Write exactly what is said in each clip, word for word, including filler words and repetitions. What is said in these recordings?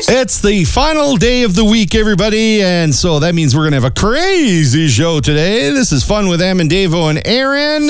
It's the final day of the week, everybody, and so that means we're going to have a crazy show today. This is Fun with Em and Davo and Aaron,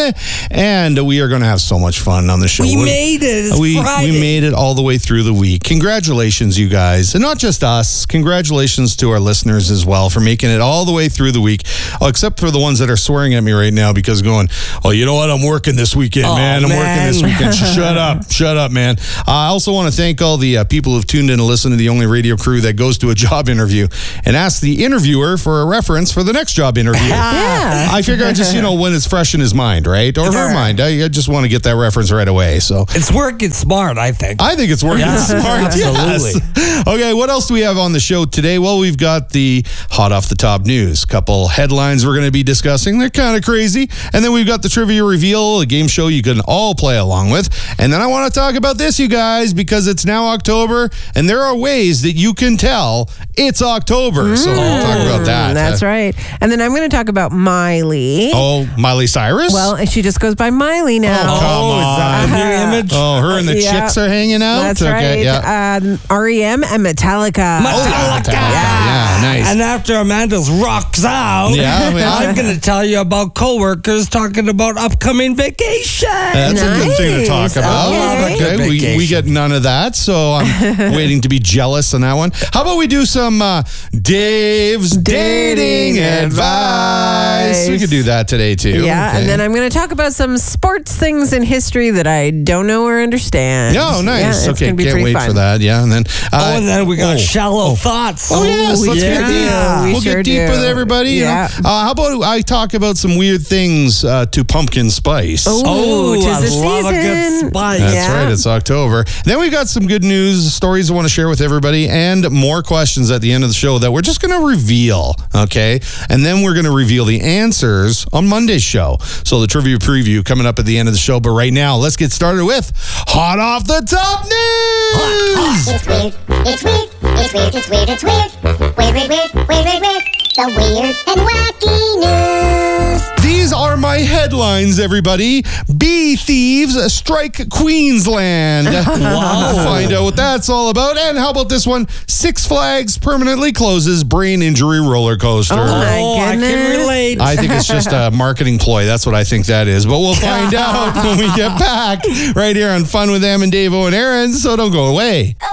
and we are going to have so much fun on the show. We made it. It's we, Friday. we made it all the way through the week. Congratulations, you guys. And not just us. Congratulations to our listeners as well for making it all the way through the week, oh, except for the ones that are swearing at me right now because going, oh, you know what? I'm working this weekend, Oh, man. I'm man. working this weekend. Shut up. Shut up, man. I also want to thank all the uh, people who've tuned in to listen to the only radio crew that goes to a job interview and ask the interviewer for a reference for the next job interview. Yeah. I figure I just, you know, when it's fresh in his mind, right? Or her Yeah. mind. I, I just want to get that reference right away. So It's working smart, I think. I think it's working Yeah, smart. absolutely. Yes. Okay, what else do we have on the show today? Well, we've got the hot off the top news. Couple headlines we're going to be discussing. They're kind of crazy. And then we've got the trivia reveal, a game show you can all play along with. And then I want to talk about this, you guys, because it's now October, and there are ways that you can tell it's October. So we'll talk about that. That's Uh, right. And then I'm going to talk about Miley. Oh, Miley Cyrus? Well, she just goes by Miley now. Oh, come oh, is that a new on. image? Oh, her and the Yeah. chicks are hanging out? That's okay, right. Yeah. Um, R E M and Metallica. Metallica. Yeah, nice. And after Amanda's rocks out, Yeah, yeah. I'm going to tell you about coworkers talking about upcoming vacation. That's a good thing to talk Nice. about. Okay. Good we, we vacation. get none of that, so I'm waiting to be jealous on that one. How about we do some uh, Dave's dating, Dating advice? advice. We could do that today, too. Yeah, Okay. and then I'm going to talk about some sports things in history that I don't know or understand. Oh, nice. Yeah, it's okay, gonna be can't pretty wait fun. for that. Yeah, and then... Uh, oh, and then we got oh. shallow thoughts. Oh, yes, we let's get sure deep. do. We We'll sure get deep do. with everybody. you know. Yeah. Uh, how about I talk about some weird things uh, to pumpkin spice? Oh, Oh, tis I the love a good season. spice. That's Yeah. right. It's October. Then we've got some good news, stories I want to share with everybody, and more questions at the end of the show that we're just going to reveal, okay? And then we're going to reveal the answers on Monday's show. So the trivia preview coming up at the end of the show. But right now, let's get started with Hot Off the Top News! It's weird, it's weird, it's weird, it's weird, it's weird. Weird, weird, weird, weird, weird, weird. The weird and wacky news. These are my headlines, everybody. Bee thieves strike Queensland. Wow. Find out what that's all about. And how about this one? Six Flags permanently closes brain injury roller coaster. Oh, my Oh, I goodness. can relate. I think it's just a marketing ploy. That's what I think that is. But we'll find out when we get back right here on Fun with Em and Davo and Aaron. So don't go away.